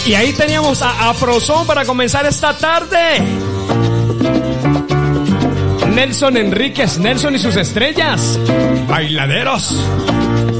Y ahí teníamos a Afrozone para comenzar esta tarde. Nelson Enríquez, Nelson y sus estrellas, Bailaderos.